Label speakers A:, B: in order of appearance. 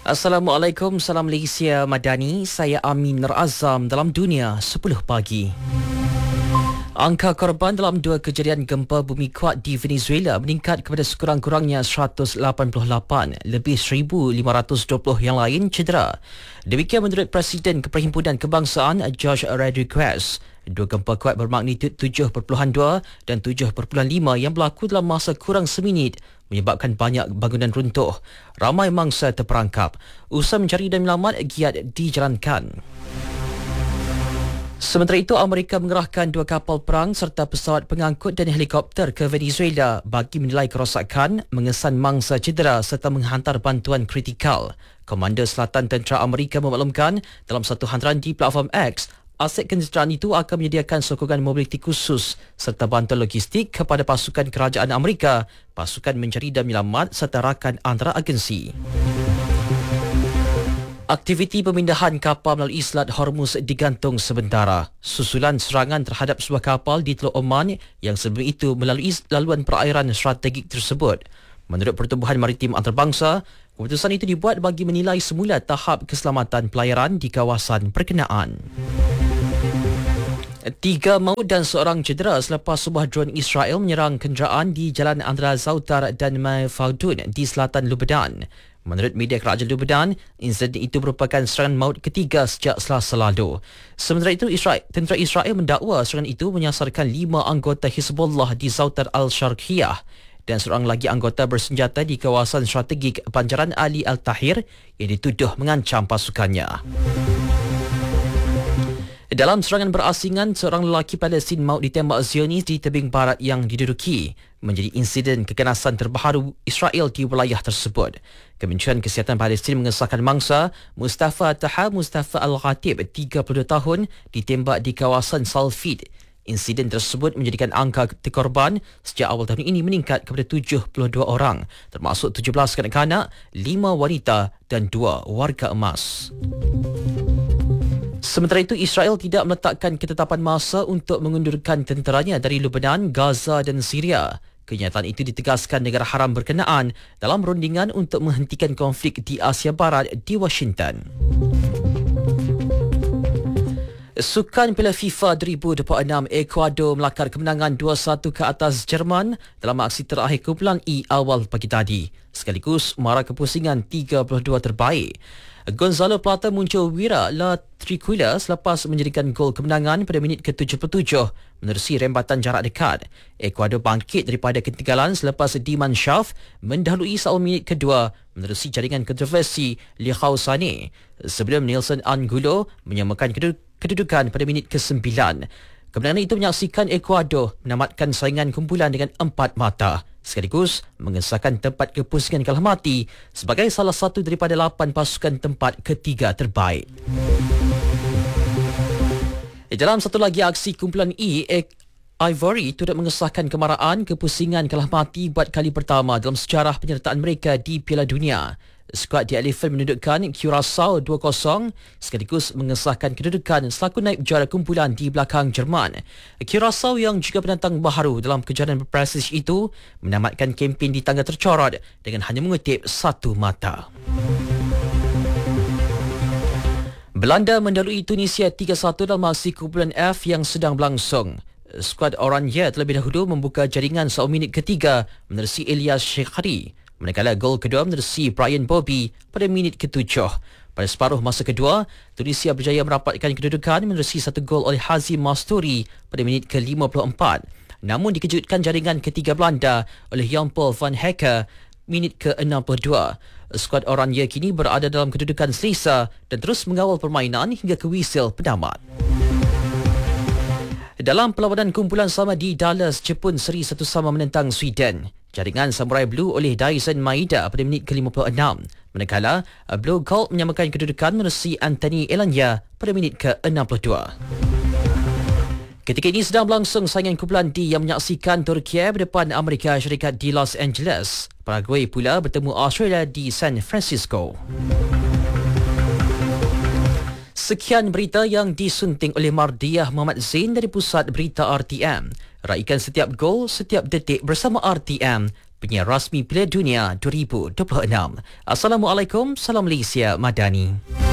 A: Assalamualaikum, salam Malaysia Madani. Saya Amin Nur Azam dalam Dunia 10 pagi. Angka korban dalam dua kejadian gempa bumi kuat di Venezuela meningkat kepada sekurang-kurangnya 188, lebih 1,520 yang lain cedera. Demikian menurut Presiden Perhimpunan Kebangsaan Jorge Rodriguez. Dua gempa kuat bermagnitud 7.2 dan 7.5 yang berlaku dalam masa kurang seminit menyebabkan banyak bangunan runtuh. Ramai mangsa terperangkap. Usaha mencari dan menyelamat giat dijalankan. Sementara itu, Amerika mengerahkan 2 kapal perang serta pesawat pengangkut dan helikopter ke Venezuela bagi menilai kerosakan, mengesan mangsa cedera serta menghantar bantuan kritikal. Komander Selatan Tentera Amerika memaklumkan dalam satu hantaran di platform X, aset kenderaan itu akan menyediakan sokongan mobiliti khusus serta bantuan logistik kepada pasukan kerajaan Amerika, pasukan mencari dan menyelamat serta rakan antara agensi. Aktiviti pemindahan kapal melalui Selat Hormuz digantung sementara susulan serangan terhadap sebuah kapal di Teluk Oman yang sebelum itu melalui laluan perairan strategik tersebut. Menurut Pertubuhan Maritim Antarabangsa, keputusan itu dibuat bagi menilai semula tahap keselamatan pelayaran di kawasan perkenaan. 3 maut dan seorang cedera selepas sebuah drone Israel menyerang kenderaan di Jalan Andra Zautar dan Maifaldun di selatan Lebanon. Menurut media kerajaan Lebanon, insiden itu merupakan serangan maut ketiga sejak Selasa lalu. Sementara itu, tentera Israel mendakwa serangan itu menyasarkan 5 anggota Hizbullah di Zautar al-Sharqiyah dan seorang lagi anggota bersenjata di kawasan strategik Banjaran Ali Al-Tahir yang dituduh mengancam pasukannya. Dalam serangan berasingan, seorang lelaki Palestin maut ditembak Zionis di tebing barat yang diduduki, menjadi insiden keganasan terbaru Israel di wilayah tersebut. Kementerian Kesihatan Palestin mengesahkan mangsa Mustafa Taha Mustafa Al-Ghatib, 32 tahun, ditembak di kawasan Salfid. Insiden tersebut menjadikan angka korban sejak awal tahun ini meningkat kepada 72 orang, termasuk 17 kanak-kanak, 5 wanita dan 2 warga emas. Sementara itu, Israel tidak meletakkan ketetapan masa untuk mengundurkan tenteranya dari Lebanon, Gaza dan Syria. Kenyataan itu ditegaskan negara haram berkenaan dalam rundingan untuk menghentikan konflik di Asia Barat di Washington. Sukan Piala FIFA 2026, Ecuador melakar kemenangan 2-1 ke atas Jerman dalam aksi terakhir kumpulan E awal pagi tadi, sekaligus mara kepusingan 32 terbaik. Gonzalo Plata muncul wira La Tricula selepas menjadikan gol kemenangan pada minit ke-77 menerusi rembatan jarak dekat. Ecuador bangkit daripada ketinggalan selepas Diman Shaf mendahului seawal minit kedua menerusi jaringan kontroversi Likhao Sane sebelum Nelson Angulo menyamakan kedudukan pada minit ke-9. Kemenangan itu menyaksikan Ecuador menamatkan saingan kumpulan dengan 4 mata, sekaligus mengesahkan tempat kepusingan kalah mati sebagai salah satu daripada 8 pasukan tempat ketiga terbaik. Dalam satu lagi aksi, kumpulan E, Ivory turut mengesahkan kemarahan kepusingan kalah mati buat kali pertama dalam sejarah penyertaan mereka di Piala Dunia. Skuad The Elephant menundukkan Curaçao 2-0 sekaligus mengesahkan kedudukan selaku naib juara kumpulan di belakang Jerman. Curaçao yang juga penantang baharu dalam kejuaraan berprestij itu menamatkan kempen di tangga tercorot dengan hanya mengutip 1 mata. Belanda mendahului Tunisia 3-1 dalam aksi kumpulan F yang sedang berlangsung. Skuad Oranje terlebih dahulu membuka jaringan seawal minit ketiga menerusi Elias Shekhari, manakala gol kedua menerusi Brian Bobby pada minit ke-7. Pada separuh masa kedua, Tunisia berjaya merapatkan kedudukan menerusi 1 gol oleh Hazim Masturi pada minit ke-54. Namun dikejutkan jaringan ketiga Belanda oleh Jan-Paul van Hekke minit ke-62. Skuad Oranje kini berada dalam kedudukan selesa dan terus mengawal permainan hingga ke whistle penamat. Dalam perlawanan kumpulan sama di Dallas, Jepun seri 1-1 menentang Sweden. Jaringan Samurai Blue oleh Dyson Maeda pada minit ke-56. Manakala Blue Gold menyamakan kedudukan menerusi Anthony Elanya pada minit ke-62. Ketika ini sedang berlangsung saingan kumpulan D yang menyaksikan Turki berdepan Amerika Syarikat di Los Angeles. Paraguay pula bertemu Australia di San Francisco. Sekian berita yang disunting oleh Mardiah Muhammad Zain dari Pusat Berita RTM. Raikan setiap gol, setiap detik bersama RTM. penyiar rasmi Piala Dunia 2026. Assalamualaikum, salam Malaysia Madani.